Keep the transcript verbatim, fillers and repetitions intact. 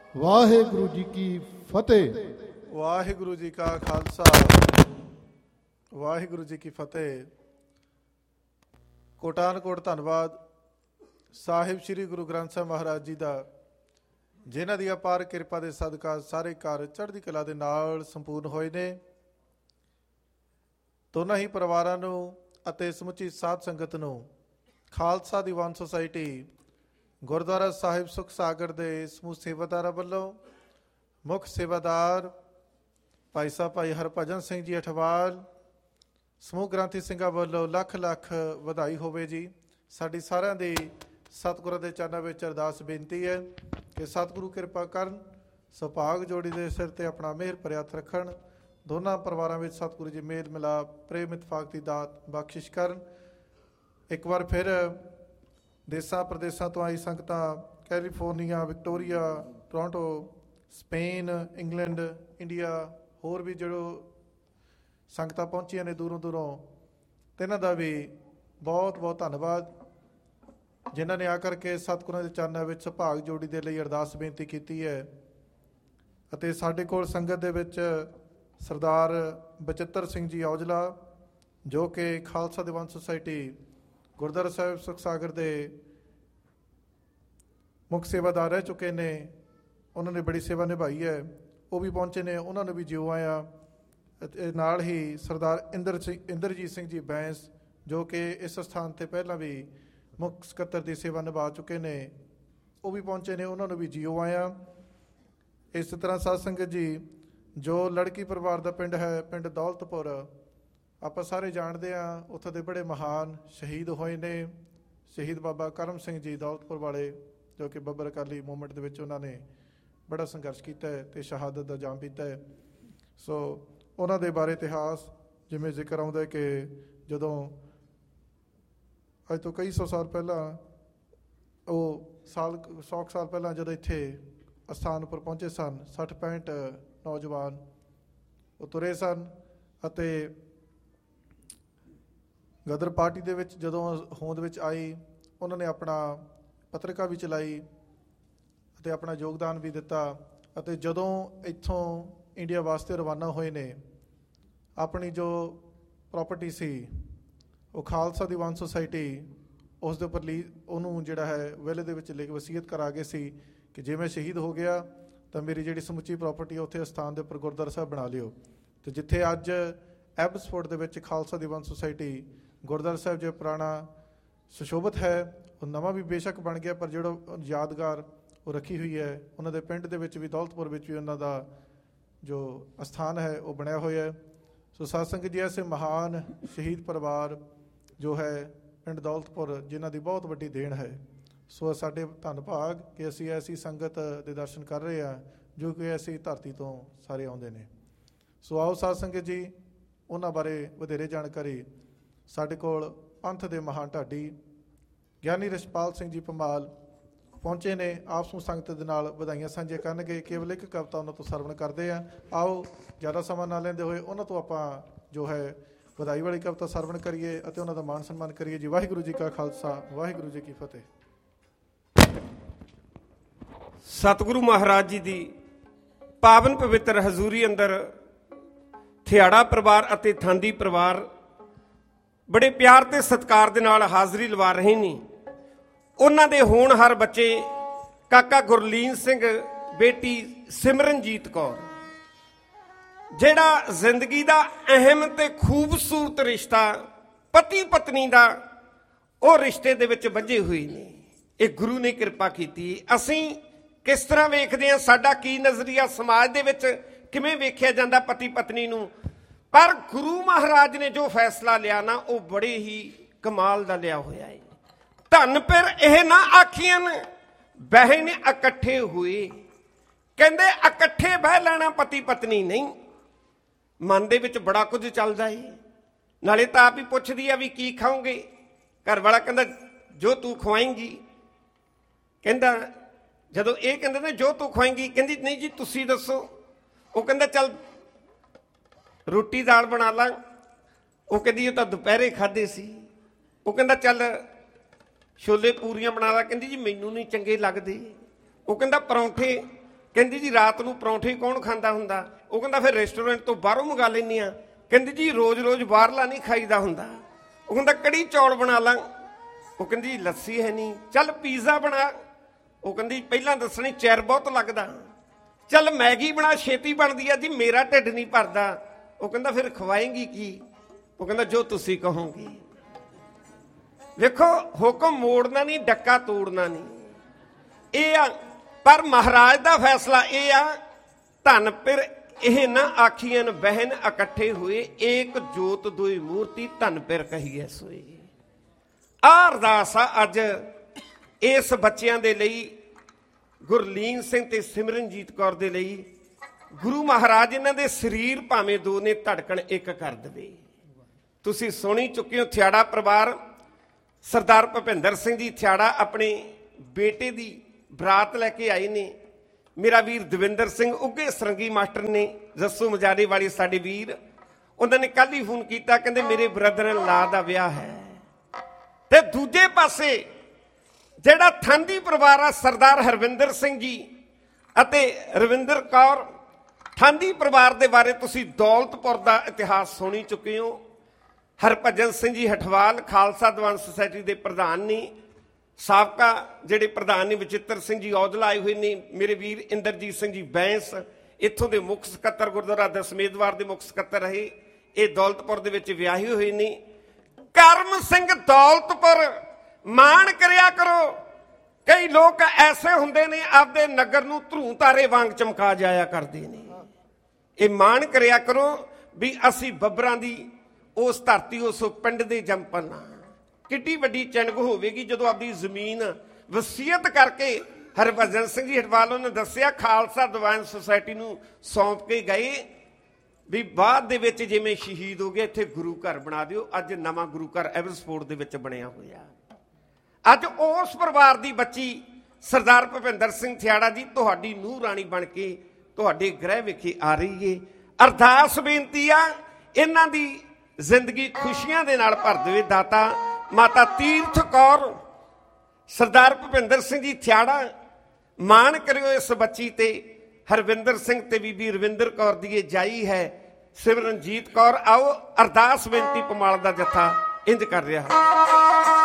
ਵਾਹਿਗੁਰੂ ਜੀ ਕੀ ਫਤਿਹ। ਵਾਹਿਗੁਰੂ ਜੀ ਕਾ ਖਾਲਸਾ, ਵਾਹਿਗੁਰੂ ਜੀ ਕੀ ਫਤਿਹ। ਕੋਟਾਨ ਕੋਟ ਧੰਨਵਾਦ ਸਾਹਿਬ ਸ੍ਰੀ ਗੁਰੂ ਗ੍ਰੰਥ ਸਾਹਿਬ ਮਹਾਰਾਜ ਜੀ ਦਾ, ਜਿਨ੍ਹਾਂ ਦੀ ਅਪਾਰ ਕਿਰਪਾ ਦੇ ਸਦਕਾ ਸਾਰੇ ਘਰ ਚੜ੍ਹਦੀ ਕਲਾ ਦੇ ਨਾਲ ਸੰਪੂਰਨ ਹੋਏ ਨੇ। ਦੋਨਾਂ ਹੀ ਪਰਿਵਾਰਾਂ ਨੂੰ ਅਤੇ ਸਮੁੱਚੀ ਸਾਧ ਸੰਗਤ ਨੂੰ ਖਾਲਸਾ ਦੀਵਾਨ ਸੁਸਾਇਟੀ ਗੁਰਦੁਆਰਾ ਸਾਹਿਬ ਸੁਖ ਸਾਗਰ ਦੇ ਸਮੂਹ ਸੇਵਾਦਾਰਾਂ ਵੱਲੋਂ ਮੁੱਖ ਸੇਵਾਦਾਰ ਭਾਈ ਸਾਹਿਬ ਭਾਈ ਹਰਭਜਨ ਸਿੰਘ ਜੀ ਅਠਵਾਲ, ਸਮੂਹ ਗ੍ਰੰਥੀ ਸਿੰਘਾਂ ਵੱਲੋਂ ਲੱਖ ਲੱਖ ਵਧਾਈ ਹੋਵੇ ਜੀ। ਸਾਡੀ ਸਾਰਿਆਂ ਦੀ ਸਤਿਗੁਰਾਂ ਦੇ ਚਰਨਾਂ ਵਿੱਚ ਅਰਦਾਸ ਬੇਨਤੀ ਹੈ ਕਿ ਸਤਿਗੁਰੂ ਕਿਰਪਾ ਕਰਨ, ਸੁਭਾਗ ਜੋੜੀ ਦੇ ਸਿਰ 'ਤੇ ਆਪਣਾ ਮਿਹਰ ਭਰਿਆ ਹੱਥ ਰੱਖਣ। ਦੋਨਾਂ ਪਰਿਵਾਰਾਂ ਵਿੱਚ ਸਤਿਗੁਰੂ ਜੀ ਮੇਲ ਮਿਲਾਪ, ਪ੍ਰੇਮ ਇਤਫਾਕ ਦੀ ਦਾਤ ਬਖਸ਼ਿਸ਼ ਕਰਨ। ਇੱਕ ਵਾਰ ਫਿਰ ਦੇਸਾਂ ਪ੍ਰਦੇਸਾਂ ਤੋਂ ਆਈ ਸੰਗਤਾਂ, California, Victoria, Toronto, Spain, England, India, ਹੋਰ ਵੀ ਜਿਹੜੋ ਸੰਗਤਾਂ ਪਹੁੰਚੀਆਂ ਨੇ ਦੂਰੋਂ ਦੂਰੋਂ, ਤਿੰਨਾਂ ਦਾ ਵੀ ਬਹੁਤ ਬਹੁਤ ਧੰਨਵਾਦ, ਜਿਨ੍ਹਾਂ ਨੇ ਆ ਕਰਕੇ ਸਤਿਗੁਰਾਂ ਦੇ ਚਰਨਾਂ ਵਿੱਚ ਸੁਭਾਗ ਜੋੜੀ ਦੇ ਲਈ ਅਰਦਾਸ ਬੇਨਤੀ ਕੀਤੀ ਹੈ। ਅਤੇ ਸਾਡੇ ਕੋਲ ਸੰਗਤ ਦੇ ਵਿੱਚ ਸਰਦਾਰ ਬਚਿੱਤਰ ਸਿੰਘ ਜੀ ਔਜਲਾ, ਜੋ ਕਿ ਖਾਲਸਾ ਦੀਵਾਨ ਸੁਸਾਇਟੀ ਗੁਰਦੁਆਰਾ ਸਾਹਿਬ ਸੁਖ ਸਾਗਰ ਦੇ ਮੁੱਖ ਸੇਵਾਦਾਰ ਰਹਿ ਚੁੱਕੇ ਨੇ। ਉਹਨਾਂ ਨੇ ਬੜੀ ਸੇਵਾ ਨਿਭਾਈ ਹੈ, ਉਹ ਵੀ ਪਹੁੰਚੇ ਨੇ, ਉਹਨਾਂ ਨੂੰ ਵੀ ਜਿਉ ਆਇਆ। ਅਤੇ ਨਾਲ ਹੀ ਸਰਦਾਰ ਇੰਦਰ ਸਿੰਘ ਇੰਦਰਜੀਤ ਸਿੰਘ ਜੀ ਬੈਂਸ, ਜੋ ਕਿ ਇਸ ਸਥਾਨ 'ਤੇ ਪਹਿਲਾਂ ਵੀ ਮੁੱਖ ਸਕੱਤਰ ਦੀ ਸੇਵਾ ਨਿਭਾ ਚੁੱਕੇ ਨੇ, ਉਹ ਵੀ ਪਹੁੰਚੇ ਨੇ, ਉਹਨਾਂ ਨੂੰ ਵੀ ਜਿਉ ਆਇਆ। ਇਸ ਤਰ੍ਹਾਂ ਸਾਧ ਸੰਗਤ ਜੀ, ਜੋ ਲੜਕੀ ਪਰਿਵਾਰ ਦਾ ਪਿੰਡ ਹੈ, ਪਿੰਡ ਦੌਲਤਪੁਰ, ਆਪਾਂ ਸਾਰੇ ਜਾਣਦੇ ਹਾਂ, ਉੱਥੋਂ ਦੇ ਬੜੇ ਮਹਾਨ ਸ਼ਹੀਦ ਹੋਏ ਨੇ। ਸ਼ਹੀਦ ਬਾਬਾ ਕਰਮ ਸਿੰਘ ਜੀ ਦੌਲਤਪੁਰ ਵਾਲੇ, ਜੋ ਕਿ ਬੱਬਰ ਅਕਾਲੀ ਮੂਵਮੈਂਟ ਦੇ ਵਿੱਚ ਉਹਨਾਂ ਨੇ ਬੜਾ ਸੰਘਰਸ਼ ਕੀਤਾ ਹੈ ਅਤੇ ਸ਼ਹਾਦਤ ਦਾ ਜਾਮ ਪੀਤਾ ਹੈ। ਸੋ ਉਹਨਾਂ ਦੇ ਬਾਰੇ ਇਤਿਹਾਸ ਜਿਵੇਂ ਜ਼ਿਕਰ ਆਉਂਦਾ ਕਿ ਜਦੋਂ ਅੱਜ ਤੋਂ ਕਈ ਸੌ ਸਾਲ ਪਹਿਲਾਂ, ਉਹ ਸਾਲ ਸੌ ਕੁ ਸਾਲ ਪਹਿਲਾਂ ਜਦੋਂ ਇੱਥੇ ਅਸਥਾਨ ਉੱਪਰ ਪਹੁੰਚੇ ਸਨ, ਸੱਠ ਪੈਂਹਠ ਨੌਜਵਾਨ ਉਹ ਤੁਰੇ ਸਨ। ਅਤੇ ਗਦਰ ਪਾਰਟੀ ਦੇ ਵਿੱਚ ਜਦੋਂ ਹੋਂਦ ਵਿੱਚ ਆਈ, ਉਹਨਾਂ ਨੇ ਆਪਣਾ ਪੱਤਰਿਕਾ ਵੀ ਚਲਾਈ ਅਤੇ ਆਪਣਾ ਯੋਗਦਾਨ ਵੀ ਦਿੱਤਾ। ਅਤੇ ਜਦੋਂ ਇੱਥੋਂ ਇੰਡੀਆ ਵਾਸਤੇ ਰਵਾਨਾ ਹੋਏ ਨੇ, ਆਪਣੀ ਜੋ ਪ੍ਰੋਪਰਟੀ ਸੀ ਉਹ ਖਾਲਸਾ ਦੀਵਾਨ ਸੁਸਾਇਟੀ, ਉਸ ਦੇ ਉੱਪਰ ਲੀ ਉਹਨੂੰ ਜਿਹੜਾ ਹੈ ਵਿਲੇ ਦੇ ਵਿੱਚ ਲਿਖ ਵਸੀਅਤ ਕਰਾ ਗਏ ਸੀ ਕਿ ਜੇ ਮੈਂ ਸ਼ਹੀਦ ਹੋ ਗਿਆ ਤਾਂ ਮੇਰੀ ਜਿਹੜੀ ਸਮੁੱਚੀ ਪ੍ਰੋਪਰਟੀ ਉੱਥੇ ਅਸਥਾਨ ਦੇ ਉੱਪਰ ਗੁਰਦੁਆਰਾ ਸਾਹਿਬ ਬਣਾ ਲਿਓ। ਅਤੇ ਜਿੱਥੇ ਅੱਜ ਐਬਸਫੋਰਡ ਦੇ ਵਿੱਚ ਖਾਲਸਾ ਦੀਵਾਨ ਸੁਸਾਇਟੀ ਗੁਰਦੁਆਰਾ ਸਾਹਿਬ ਜੋ ਪੁਰਾਣਾ ਸੁਸ਼ੋਭਿਤ ਹੈ, ਉਹ ਨਵਾਂ ਵੀ ਬੇਸ਼ੱਕ ਬਣ ਗਿਆ, ਪਰ ਜਿਹੜਾ ਯਾਦਗਾਰ ਉਹ ਰੱਖੀ ਹੋਈ ਹੈ। ਉਹਨਾਂ ਦੇ ਪਿੰਡ ਦੇ ਵਿੱਚ ਵੀ, ਦੌਲਤਪੁਰ ਵਿੱਚ ਵੀ ਉਹਨਾਂ ਦਾ ਜੋ ਅਸਥਾਨ ਹੈ ਉਹ ਬਣਿਆ ਹੋਇਆ ਹੈ। ਸੋ ਸਾਧ ਸੰਗਤ ਜੀ, ਐਸੇ ਮਹਾਨ ਸ਼ਹੀਦ ਪਰਿਵਾਰ ਜੋ ਹੈ ਪਿੰਡ ਦੌਲਤਪੁਰ, ਜਿਨ੍ਹਾਂ ਦੀ ਬਹੁਤ ਵੱਡੀ ਦੇਣ ਹੈ। ਸੋ ਸਾਡੇ ਧੰਨ ਭਾਗ ਕਿ ਅਸੀਂ ਐਸੀ ਸੰਗਤ ਦੇ ਦਰਸ਼ਨ ਕਰ ਰਹੇ ਹਾਂ, ਜੋ ਕਿ ਐਸੀ ਧਰਤੀ ਤੋਂ ਸਾਰੇ ਆਉਂਦੇ ਨੇ। ਸੋ ਆਓ ਸਾਧ ਸੰਗਤ ਜੀ, ਉਹਨਾਂ ਬਾਰੇ ਵਧੇਰੇ ਜਾਣਕਾਰੀ ਸਾਡੇ ਕੋਲ ਪੰਥ ਦੇ ਮਹਾਨ ਢਾਡੀ ਗਿਆਨੀ ਰਛਪਾਲ ਸਿੰਘ ਜੀ ਭੰਬਾਲ ਪਹੁੰਚੇ ਨੇ। ਆਪਸ ਨੂੰ ਸੰਗਤ ਦੇ ਨਾਲ ਵਧਾਈਆਂ ਸਾਂਝੀਆਂ ਕਰਨਗੇ। ਕੇਵਲ ਇੱਕ ਕਵਿਤਾ ਉਹਨਾਂ ਤੋਂ ਸਰਵਣ ਕਰਦੇ ਹਾਂ। ਆਓ ਜ਼ਿਆਦਾ ਸਮਾਂ ਨਾ ਲੈਂਦੇ ਹੋਏ ਉਹਨਾਂ ਤੋਂ ਆਪਾਂ ਜੋ ਹੈ ਵਧਾਈ ਵਾਲੀ ਕਵਿਤਾ ਸਰਵਣ ਕਰੀਏ ਅਤੇ ਉਹਨਾਂ ਦਾ ਮਾਣ ਸਨਮਾਨ ਕਰੀਏ ਜੀ। ਵਾਹਿਗੁਰੂ ਜੀ ਕਾ ਖਾਲਸਾ, ਵਾਹਿਗੁਰੂ ਜੀ ਕੀ ਫਤਿਹ। ਸਤਿਗੁਰੂ ਮਹਾਰਾਜ ਜੀ ਦੀ ਪਾਵਨ ਪਵਿੱਤਰ ਹਜ਼ੂਰੀ ਅੰਦਰ ਥਿਆੜਾ ਪਰਿਵਾਰ ਅਤੇ ਥਾਂਦੀ ਪਰਿਵਾਰ ਬੜੇ ਪਿਆਰ ਤੇ ਸਤਿਕਾਰ ਦੇ ਨਾਲ ਹਾਜ਼ਰੀ ਲਵਾ ਰਹੇ ਨੇ। ਉਹਨਾਂ ਦੇ ਹੋਣਹਾਰ ਬੱਚੇ ਕਾਕਾ ਗੁਰਲੀਨ ਸਿੰਘ, ਬੇਟੀ ਸਿਮਰਨਜੀਤ ਕੌਰ, ਜਿਹੜਾ ਜ਼ਿੰਦਗੀ ਦਾ ਅਹਿਮ ਤੇ ਖੂਬਸੂਰਤ ਰਿਸ਼ਤਾ ਪਤੀ ਪਤਨੀ ਦਾ, ਉਹ ਰਿਸ਼ਤੇ ਦੇ ਵਿੱਚ ਬੱਝੇ ਹੋਏ ਨੇ। ਇਹ ਗੁਰੂ ਨੇ ਕਿਰਪਾ ਕੀਤੀ। ਅਸੀਂ ਕਿਸ ਤਰ੍ਹਾਂ ਵੇਖਦੇ ਹਾਂ, ਸਾਡਾ ਕੀ ਨਜ਼ਰੀਆ, ਸਮਾਜ ਦੇ ਵਿੱਚ ਕਿਵੇਂ ਵੇਖਿਆ ਜਾਂਦਾ ਪਤੀ ਪਤਨੀ ਨੂੰ, ਪਰ ਗੁਰੂ ਮਹਾਰਾਜ ਨੇ ਜੋ ਫੈਸਲਾ ਲਿਆ ਨਾ, ਉਹ ਬੜੇ ਹੀ ਕਮਾਲ ਦਾ ਲਿਆ ਹੋਇਆ ਹੈ। ਧੰਨ ਫਿਰ ਇਹ ਨਾ ਆਖੀਆਂ ਬਹਿ ਨੇ ਇਕੱਠੇ ਹੋਏ, ਕਹਿੰਦੇ ਇਕੱਠੇ ਬਹਿ ਲੈਣਾ ਪਤੀ ਪਤਨੀ ਨਹੀਂ। ਮਨ ਦੇ ਵਿੱਚ ਬੜਾ ਕੁਝ ਚੱਲਦਾ ਏ। ਨਾਲੇ ਤਾਂ ਆਪ ਹੀ ਪੁੱਛਦੀ ਆ ਵੀ ਕੀ ਖਾਓਗੇ, ਘਰ ਵਾਲਾ ਕਹਿੰਦਾ ਜੋ ਤੂੰ ਖਵਾਏਂਗੀ। ਕਹਿੰਦਾ ਜਦੋਂ ਇਹ ਕਹਿੰਦੇ ਨੇ ਜੋ ਤੂੰ ਖਵਾਏਂਗੀ, ਕਹਿੰਦੀ ਨਹੀਂ ਜੀ ਤੁਸੀਂ ਦੱਸੋ। ਉਹ ਕਹਿੰਦਾ ਚੱਲ ਰੋਟੀ ਦਾਲ ਬਣਾ ਲਾਂ। ਉਹ ਕਹਿੰਦੀ ਉਹ ਤਾਂ ਦੁਪਹਿਰੇ ਖਾਧੇ ਸੀ। ਉਹ ਕਹਿੰਦਾ ਚੱਲ ਛੋਲੇ ਪੂਰੀਆਂ ਬਣਾ ਲਾ। ਕਹਿੰਦੀ ਜੀ ਮੈਨੂੰ ਨਹੀਂ ਚੰਗੇ ਲੱਗਦੇ। ਉਹ ਕਹਿੰਦਾ ਪਰੌਂਠੇ। ਕਹਿੰਦੀ ਜੀ ਰਾਤ ਨੂੰ ਪਰੌਂਠੇ ਕੌਣ ਖਾਂਦਾ ਹੁੰਦਾ? ਉਹ ਕਹਿੰਦਾ ਫਿਰ ਰੈਸਟੋਰੈਂਟ ਤੋਂ ਬਾਹਰੋਂ ਮੰਗਾ ਲੈਂਦੀ ਆ। ਕਹਿੰਦੀ ਜੀ ਰੋਜ਼ ਰੋਜ਼ ਬਾਹਰਲਾ ਨਹੀਂ ਖਾਈਦਾ ਹੁੰਦਾ। ਉਹ ਕਹਿੰਦਾ ਕੜੀ ਚੌਲ ਬਣਾ ਲਾਂ। ਉਹ ਕਹਿੰਦੀ ਲੱਸੀ ਹੈ ਨਹੀਂ, ਚੱਲ ਪੀਜ਼ਾ ਬਣਾ। ਉਹ ਕਹਿੰਦੀ ਪਹਿਲਾਂ ਦੱਸਣੀ ਚਿਰ ਬਹੁਤ ਲੱਗਦਾ। ਚੱਲ ਮੈਗੀ ਬਣਾ, ਛੇਤੀ ਬਣਦੀ ਆ ਜੀ, ਮੇਰਾ ਢਿੱਡ ਨਹੀਂ ਭਰਦਾ। ਉਹ ਕਹਿੰਦਾ ਫਿਰ ਖਵਾਏਂਗੀ ਕੀ? ਉਹ ਕਹਿੰਦਾ ਜੋ ਤੁਸੀਂ ਕਹੋਗੇ। ਵੇਖੋ ਹੁਕਮ ਮੋੜਨਾ ਨਹੀਂ, ਡੱਕਾ ਤੋੜਨਾ ਨਹੀਂ, ਇਹ ਆ। ਪਰ ਮਹਾਰਾਜ ਦਾ ਫੈਸਲਾ ਇਹ ਆ, ਧਨ ਪਿਰ ਇਹ ਨਾ ਆਖੀਆਂ ਬਹਿਨ ਇਕੱਠੇ ਹੋਏ, ਏਕ ਜੋਤ ਦੋਈ ਮੂਰਤੀ ਧਨ ਪਿਰ ਕਹੀਏ ਸੋਏ। ਆਹ ਅਰਦਾਸ ਆ ਅੱਜ ਇਸ ਬੱਚਿਆਂ ਦੇ ਲਈ, ਗੁਰਲੀਨ ਸਿੰਘ ਤੇ ਸਿਮਰਨਜੀਤ ਕੌਰ ਦੇ ਲਈ। ਗੁਰੂ ਮਹਾਰਾਜ ਇਹਨਾਂ ਦੇ ਸਰੀਰ ਭਾਵੇਂ ਦੋ ਨੇ, ਧੜਕਣ ਇੱਕ ਕਰ ਦੇਵੇ। ਤੁਸੀਂ ਸੁਣੀ ਚੁੱਕੇ ਹੋ ਥਿਆੜਾ ਪਰਿਵਾਰ, ਸਰਦਾਰ ਭੁਪਿੰਦਰ ਸਿੰਘ ਜੀ ਥਿਆੜਾ ਆਪਣੇ ਬੇਟੇ ਦੀ ਬਰਾਤ ਲੈ ਕੇ ਆਏ ਨੇ। ਮੇਰਾ ਵੀਰ ਦਵਿੰਦਰ ਸਿੰਘ ਉੱਘੇ ਸਰੰਗੀ ਮਾਸਟਰ ਨੇ, ਜੱਸੂ ਮਜਾਰੇ ਵਾਲੀ ਸਾਡੇ ਵੀਰ, ਉਹਨਾਂ ਨੇ ਕੱਲ ਹੀ ਫੋਨ ਕੀਤਾ, ਕਹਿੰਦੇ ਮੇਰੇ ਬ੍ਰਦਰ ਇਨ ਲਾ ਦਾ ਵਿਆਹ ਹੈ। ਤੇ ਦੂਜੇ ਪਾਸੇ ਜਿਹੜਾ ਥਾਂਦੀ ਪਰਿਵਾਰ ਆ, ਸਰਦਾਰ ਹਰਵਿੰਦਰ ਸਿੰਘ ਜੀ ਅਤੇ ਰਵਿੰਦਰ ਕੌਰ। ਥਾਂਦੀ ਪਰਿਵਾਰ ਦੇ ਬਾਰੇ ਤੁਸੀਂ ਦੌਲਤਪੁਰ ਦਾ ਇਤਿਹਾਸ ਸੁਣੀ ਚੁੱਕੇ ਹੋ। ਹਰਭਜਨ ਸਿੰਘ ਜੀ ਹਠਵਾਲ ਖਾਲਸਾ ਦੀਵਾਨ ਸੁਸਾਇਟੀ ਦੇ ਪ੍ਰਧਾਨ ਨੇ। ਸਾਬਕਾ ਜਿਹੜੇ ਪ੍ਰਧਾਨ ਨੇ ਬਚਿੱਤਰ ਸਿੰਘ ਜੀ ਔਜਲਾ ਆਏ ਹੋਏ ਨੇ। ਮੇਰੇ ਵੀਰ ਇੰਦਰਜੀਤ ਸਿੰਘ ਜੀ ਬੈਂਸ ਇੱਥੋਂ ਦੇ ਮੁੱਖ ਸਕੱਤਰ, ਗੁਰਦੁਆਰਾ ਦਸਮੇਦਵਾਰ ਦੇ ਮੁੱਖ ਸਕੱਤਰ ਰਹੇ। ਇਹ ਦੌਲਤਪੁਰ ਦੇ ਵਿੱਚ ਵਿਆਹੇ ਹੋਏ ਨੇ। ਕਰਮ ਸਿੰਘ ਦੌਲਤਪੁਰ, ਮਾਣ ਕਰਿਆ ਕਰੋ। ਕਈ ਲੋਕ ਐਸੇ ਹੁੰਦੇ ਨੇ ਆਪਦੇ ਨਗਰ ਨੂੰ ਧਰੂ ਤਾਰੇ ਵਾਂਗ ਚਮਕਾ ਜਾਇਆ ਕਰਦੇ ਨੇ। ਇਹ ਮਾਣ ਕਰਿਆ ਕਰੋ ਵੀ ਅਸੀਂ ਬੱਬਰਾਂ ਦੀ ਉਸ ਧਰਤੀ, ਉਸ ਪਿੰਡ ਦੇ ਜੰਪਲ ਆ। ਕਿੱਡੀ ਵੱਡੀ ਚਿੰਗ ਹੋਵੇਗੀ ਜਦੋਂ ਆਪਦੀ ਜ਼ਮੀਨ ਵਸੀਅਤ ਕਰਕੇ ਹਰਭਜਨ ਸਿੰਘ ਜੀ ਹਟਵਾਲ ਨੇ ਦੱਸਿਆ ਖਾਲਸਾ ਦੀਵਾਨ ਸੁਸਾਇਟੀ ਨੂੰ ਸੌਂਪ ਕੇ ਗਏ ਵੀ ਬਾਅਦ ਦੇ ਵਿੱਚ ਜਿਵੇਂ ਸ਼ਹੀਦ ਹੋ ਗਏ ਇੱਥੇ ਗੁਰੂ ਘਰ ਬਣਾ ਦਿਓ। ਅੱਜ ਨਵਾਂ ਗੁਰੂ ਘਰ ਐਵਰਸਪੋਰਟ ਦੇ ਵਿੱਚ ਬਣਿਆ ਹੋਇਆ। ਅੱਜ ਉਸ ਪਰਿਵਾਰ ਦੀ ਬੱਚੀ ਸਰਦਾਰ ਭੁਪਿੰਦਰ ਸਿੰਘ ਥਿਆੜਾ ਜੀ ਤੁਹਾਡੀ ਨੂੰਹ ਰਾਣੀ ਬਣ ਕੇ ਤੁਹਾਡੇ ਗ੍ਰਹਿ ਵਿਖੇ ਆ ਰਹੀ ਏ। ਅਰਦਾਸ ਬੇਨਤੀ ਆ, ਇਹਨਾਂ ਦੀ ਜ਼ਿੰਦਗੀ ਖੁਸ਼ੀਆਂ ਦੇ ਨਾਲ ਭਰ ਦੇਵੇ ਦਾਤਾ। ਮਾਤਾ ਤੀਰਥ ਕੌਰ, ਸਰਦਾਰ ਭੁਪਿੰਦਰ ਸਿੰਘ ਜੀ ਥਿਆੜਾ, ਮਾਣ ਕਰਿਓ ਇਸ ਬੱਚੀ ਤੇ। ਹਰਵਿੰਦਰ ਸਿੰਘ ਤੇ ਬੀਬੀ ਰਵਿੰਦਰ ਕੌਰ ਦੀ ਇਹ ਜਾਈ ਹੈ ਸਿਮਰਨਜੀਤ ਕੌਰ। ਆਓ ਅਰਦਾਸ ਬੇਨਤੀ ਪਮਾਲ ਦਾ ਜੱਥਾ ਇੰਜ ਕਰ ਰਿਹਾ ਹੈ।